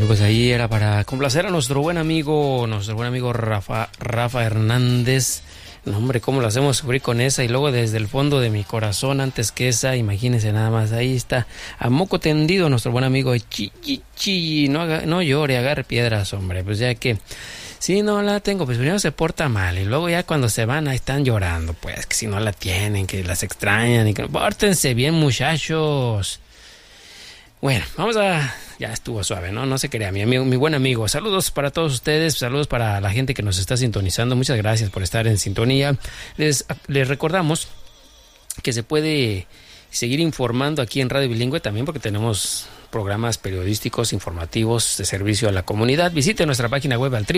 Bueno, pues ahí era para complacer a nuestro buen amigo Rafa Hernández. No, hombre, ¿cómo lo hacemos sufrir con esa? Y luego desde el fondo de mi corazón, antes que esa, imagínense nada más, ahí está, a moco tendido nuestro buen amigo Chi, no llore, agarre piedras, hombre, pues ya que, si no la tengo, pues primero se porta mal, y luego ya cuando se van, ahí están llorando, pues, que si no la tienen, que las extrañan, y que pórtense bien, muchachos. Bueno, ya estuvo suave, ¿no? No se crea, mi buen amigo. Saludos para todos ustedes, saludos para la gente que nos está sintonizando. Muchas gracias por estar en sintonía. Les recordamos que se puede seguir informando aquí en Radio Bilingüe también porque tenemos programas periodísticos, informativos de servicio a la comunidad. Visite nuestra página web al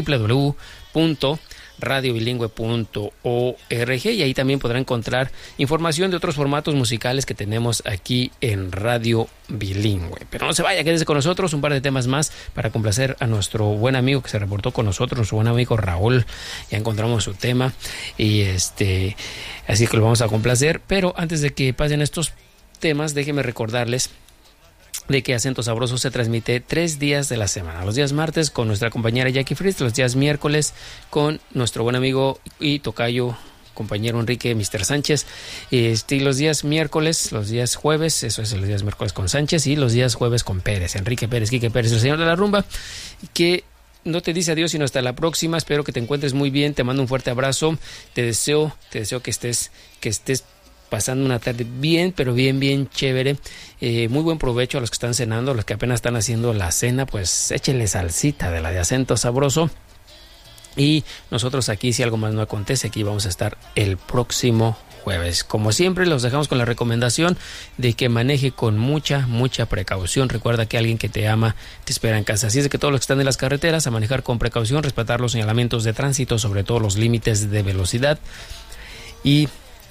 www.radiobilingüe.org y ahí también podrá encontrar información de otros formatos musicales que tenemos aquí en Radio Bilingüe. Pero no se vaya, quédese con nosotros, un par de temas más para complacer a nuestro buen amigo que se reportó con nosotros, nuestro buen amigo Raúl. Ya encontramos su tema y así que lo vamos a complacer. Pero antes de que pasen estos temas, déjenme recordarles de que Acento Sabroso se transmite 3 días de la semana. Los días martes con nuestra compañera Jackie Fritz, los días miércoles con nuestro buen amigo y tocayo, compañero Enrique Mr. Sánchez, y los días miércoles, los días jueves, eso es los días miércoles con Sánchez, y los días jueves con Pérez, Enrique Pérez, Quique Pérez, el señor de la rumba, que no te dice adiós sino hasta la próxima. Espero que te encuentres muy bien, te mando un fuerte abrazo, te deseo que estés pasando una tarde bien, pero bien chévere. Muy buen provecho a los que están cenando, a los que apenas están haciendo la cena, pues échenle salsita de la de Acento Sabroso. Y nosotros aquí, si algo más no acontece, aquí vamos a estar el próximo jueves. Como siempre, los dejamos con la recomendación de que maneje con mucha precaución. Recuerda que alguien que te ama te espera en casa. Así es de que todos los que están en las carreteras, a manejar con precaución, respetar los señalamientos de tránsito, sobre todo los límites de velocidad. Y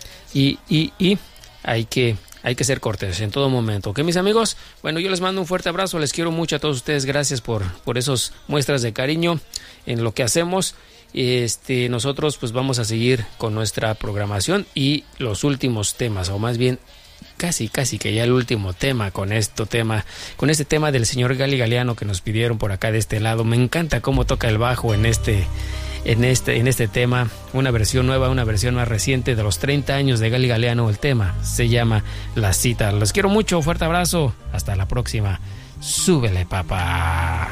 hay que ser cortés en todo momento. ¿Ok, mis amigos? Bueno, yo les mando un fuerte abrazo, les quiero mucho a todos ustedes, gracias por esas muestras de cariño en lo que hacemos. Nosotros pues vamos a seguir con nuestra programación y los últimos temas, o más bien casi que ya el último tema con este tema del señor Gali Galeano que nos pidieron por acá de este lado. Me encanta cómo toca el bajo en este tema, una versión nueva, una versión más reciente de los 30 años de Gali Galeano. El tema se llama La Cita. Los quiero mucho, fuerte abrazo, hasta la próxima. Súbele, papá.